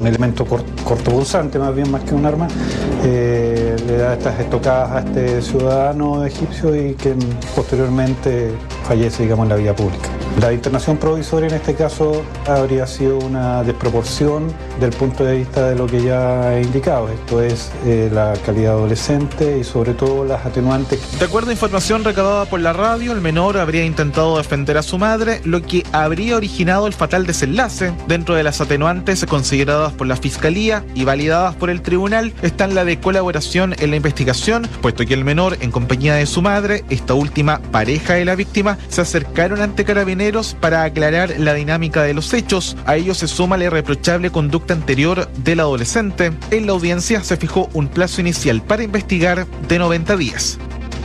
elemento cortopunzante más que un arma, le da estas estocadas a este ciudadano egipcio y que posteriormente fallece, digamos, en la vía pública. La internación provisoria en este caso habría sido una desproporción del punto de vista de lo que ya he indicado, esto es la calidad adolescente y sobre todo las atenuantes. De acuerdo a información recabada por la radio, el menor habría intentado defender a su madre, lo que habría originado el fatal desenlace. Dentro de las atenuantes consideradas por la Fiscalía y validadas por el tribunal están la de colaboración en la investigación, puesto que el menor, en compañía de su madre, esta última pareja de la víctima, se acercaron ante Carabineros para aclarar la dinámica de los hechos. A ello se suma la irreprochable conducta anterior del adolescente. En la audiencia se fijó un plazo inicial para investigar de 90 días.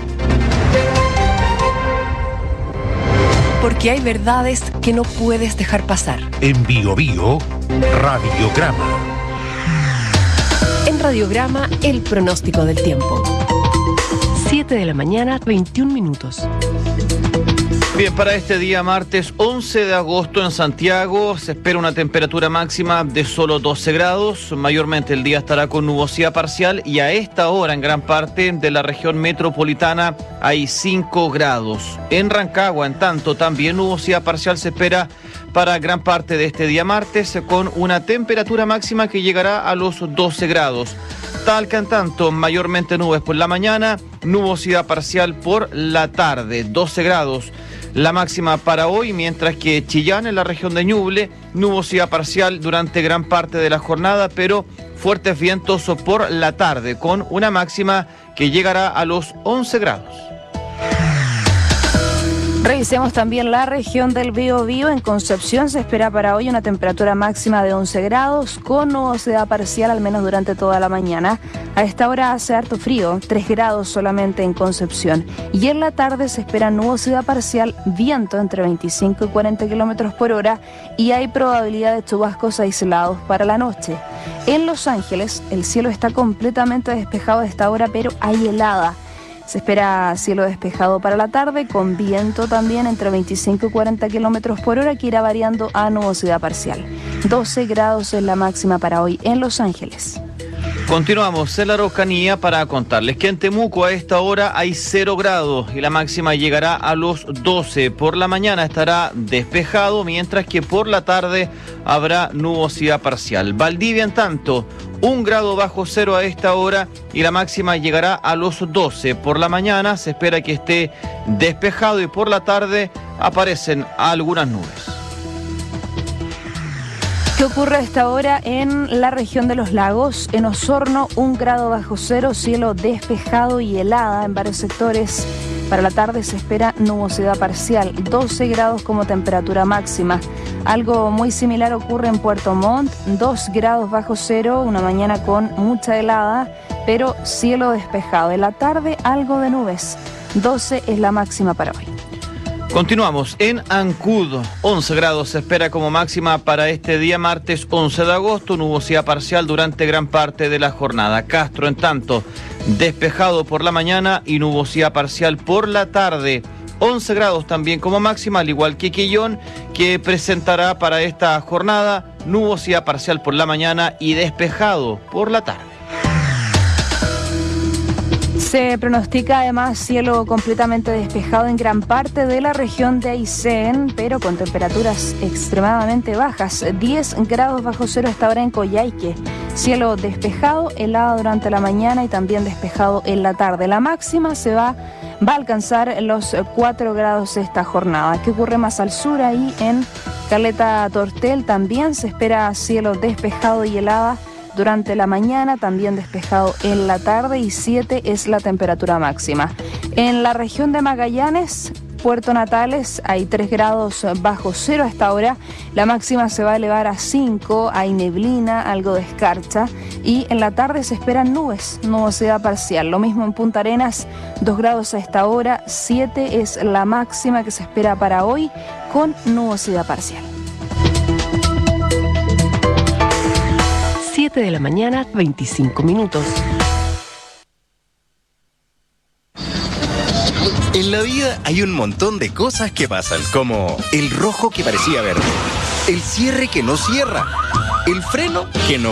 Porque hay verdades que no puedes dejar pasar. En Bio Bio, Radiograma. En Radiograma, el pronóstico del tiempo. 7 de la mañana, 21 minutos. Bien, para este día martes 11 de agosto en Santiago se espera una temperatura máxima de solo 12 grados. Mayormente el día estará con nubosidad parcial y a esta hora en gran parte de la región metropolitana hay 5 grados. En Rancagua, en tanto, también nubosidad parcial se espera para gran parte de este día martes con una temperatura máxima que llegará a los 12 grados. Talca, en tanto, mayormente nubes por la mañana, nubosidad parcial por la tarde, 12 grados. La máxima para hoy, mientras que Chillán, en la región de Ñuble, nubosidad parcial durante gran parte de la jornada, pero fuertes vientos por la tarde, con una máxima que llegará a los 11 grados. Revisemos también la región del Biobío. En Concepción se espera para hoy una temperatura máxima de 11 grados con nubosidad parcial al menos durante toda la mañana. A esta hora hace harto frío, 3 grados solamente en Concepción. Y en la tarde se espera nubosidad parcial, viento entre 25 y 40 kilómetros por hora y hay probabilidad de chubascos aislados para la noche. En Los Ángeles el cielo está completamente despejado a esta hora, pero hay helada. Se espera cielo despejado para la tarde, con viento también entre 25 y 40 kilómetros por hora, que irá variando a nubosidad parcial. 12 grados es la máxima para hoy en Los Ángeles. Continuamos en la Araucanía para contarles que en Temuco a esta hora hay 0 grados y la máxima llegará a los 12. Por la mañana estará despejado, mientras que por la tarde habrá nubosidad parcial. Valdivia, en tanto, 1 grado bajo cero a esta hora y la máxima llegará a los 12. Por la mañana se espera que esté despejado y por la tarde aparecen algunas nubes. ¿Qué ocurre a esta hora en la región de los lagos? En Osorno, 1 grado bajo cero, cielo despejado y helada en varios sectores. Para la tarde se espera nubosidad parcial, 12 grados como temperatura máxima. Algo muy similar ocurre en Puerto Montt, 2 grados bajo cero, una mañana con mucha helada, pero cielo despejado. En la tarde algo de nubes, 12 es la máxima para hoy. Continuamos en Ancud, 11 grados se espera como máxima para este día martes 11 de agosto, nubosidad parcial durante gran parte de la jornada. Castro, en tanto, despejado por la mañana y nubosidad parcial por la tarde. 11 grados también como máxima, al igual que Quillón, que presentará para esta jornada nubosidad parcial por la mañana y despejado por la tarde. Se pronostica además cielo completamente despejado en gran parte de la región de Aysén, pero con temperaturas extremadamente bajas, 10 grados bajo cero hasta ahora en Coyhaique. Cielo despejado, helado durante la mañana y también despejado en la tarde. La máxima va a alcanzar los 4 grados esta jornada. ¿Qué ocurre más al sur? Ahí en Caleta Tortel también se espera cielo despejado y helada durante la mañana, también despejado en la tarde y 7 es la temperatura máxima. En la región de Magallanes, Puerto Natales, hay 3 grados bajo cero hasta ahora. La máxima se va a elevar a 5, hay neblina, algo de escarcha y en la tarde se esperan nubes, nubosidad parcial. Lo mismo en Punta Arenas, 2 grados a esta hora, 7 es la máxima que se espera para hoy con nubosidad parcial. 7 de la mañana, 25 minutos. En la vida hay un montón de cosas que pasan, como el rojo que parecía verde, el cierre que no cierra, el freno que no